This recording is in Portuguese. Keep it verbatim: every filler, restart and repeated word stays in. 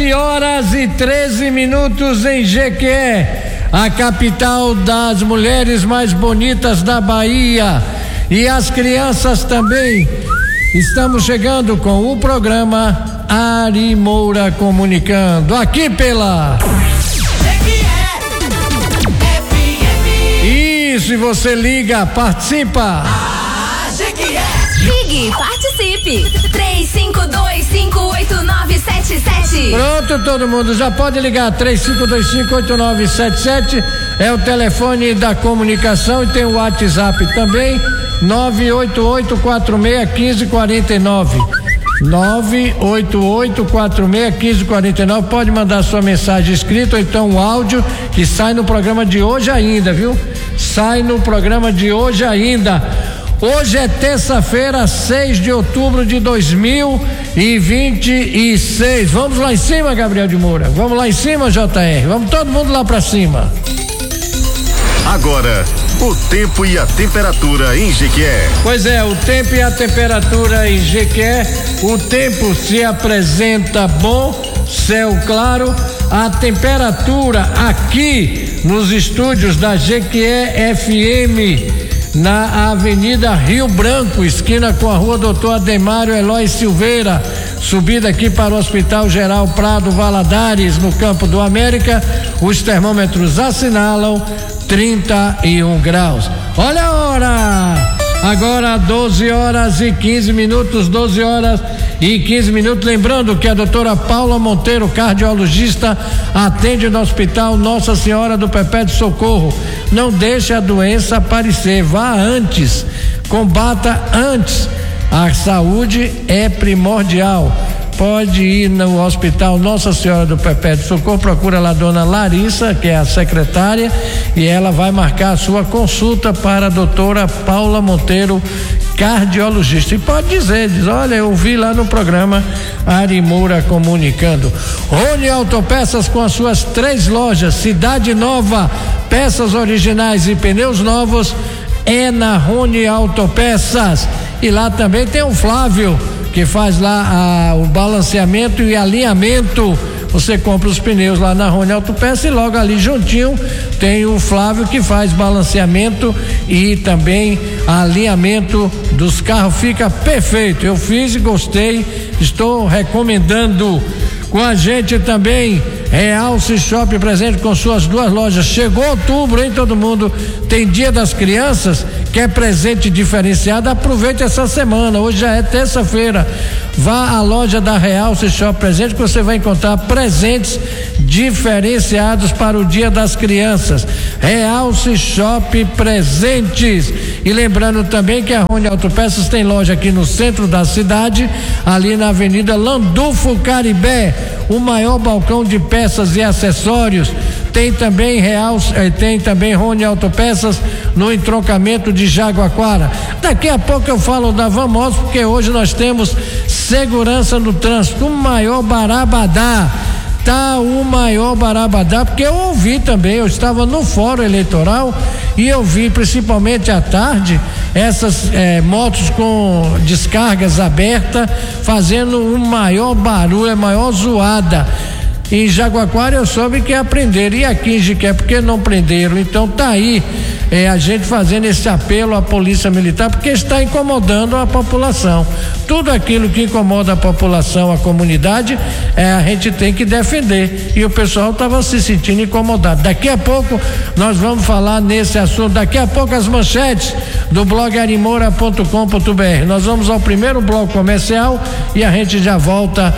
nove horas e treze minutos em Jequié, a capital das mulheres mais bonitas da Bahia. E as crianças também. Estamos chegando com o programa Ari Moura Comunicando, aqui pela Isso, e você liga, participa. Ah, ligue, participe. três cinco dois, cinco oito nove sete sete. Pronto, todo mundo já pode ligar. três cinco dois cinco oito nove sete sete é o telefone da comunicação, e tem o WhatsApp também, nove oito oito quatro seis um cinco quatro nove. nove oito oito quatro seis um cinco quatro nove. Pode mandar sua mensagem escrita ou então um áudio que sai no programa de hoje ainda, viu? Sai no programa de hoje ainda. Hoje é terça-feira, seis de outubro de dois mil e vinte e seis. Vamos lá em cima, Gabriel de Moura. Vamos lá em cima, J R. Vamos todo mundo lá pra cima. Agora, o tempo e a temperatura em Jequié. Pois é, o tempo e a temperatura em Jequié. O tempo se apresenta bom, céu claro. A temperatura aqui nos estúdios da Jequié F M, na Avenida Rio Branco, esquina com a Rua Doutor Ademário Eloy Silveira, subida aqui para o Hospital Geral Prado Valadares, no Campo do América, os termômetros assinalam trinta e um graus. Olha a hora! Agora doze horas e quinze minutos, doze horas e quinze minutos. Lembrando que a doutora Paula Monteiro, cardiologista, atende no Hospital Nossa Senhora do Perpétuo Socorro. Não deixe a doença aparecer, vá antes, combata antes. A saúde é primordial. Pode ir no Hospital Nossa Senhora do Perpétuo Socorro, procura lá a dona Larissa, que é a secretária, e ela vai marcar a sua consulta para a doutora Paula Monteiro, cardiologista. E pode dizer, diz, olha, eu vi lá no programa Ari Moura Comunicando. Rony Autopeças, com as suas três lojas, Cidade Nova, peças originais e pneus novos, é na Rony Autopeças. E lá também tem o Flávio, que faz lá a, o balanceamento e alinhamento. Você compra os pneus lá na Rony Autopeças e logo ali juntinho tem o Flávio, que faz balanceamento e também alinhamento dos carros. Fica perfeito. Eu fiz e gostei, estou recomendando. Com a gente também Realce Shopping, presente com suas duas lojas. Chegou outubro, hein, todo mundo? Tem Dia das Crianças, quer presente diferenciado? Aproveite essa semana, hoje já é terça-feira. Vá à loja da Realce Shopping Presente, que você vai encontrar presentes diferenciados para o Dia das Crianças. Realce Shopping Presentes. E lembrando também que a Rony Autopeças tem loja aqui no centro da cidade, ali na Avenida Landulfo Caribé, o maior balcão de peças e acessórios. Tem também Real, eh, tem também Rony Autopeças no entroncamento de Jaguaquara. Daqui a pouco eu falo da Vamos, porque hoje nós temos segurança no trânsito, o maior barabadá. Tá o maior barabadá, porque eu ouvi também, eu estava no fórum eleitoral e eu vi principalmente à tarde essas eh, motos com descargas abertas fazendo um maior barulho, a maior zoada. Em Jaguaquara eu soube que aprenderam, e aqui em Jequié porque não prenderam. Então tá aí é, a gente fazendo esse apelo à Polícia Militar, porque está incomodando a população. Tudo aquilo que incomoda a população, a comunidade, é, a gente tem que defender, e o pessoal estava se sentindo incomodado. Daqui a pouco nós vamos falar nesse assunto, daqui a pouco as manchetes do blog arimoura ponto com ponto br. Nós vamos ao primeiro bloco comercial e a gente já volta